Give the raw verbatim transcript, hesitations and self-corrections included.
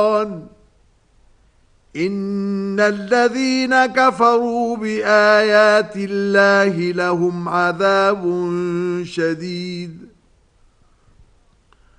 إن الذين كفروا بآيات الله لهم عذاب شديد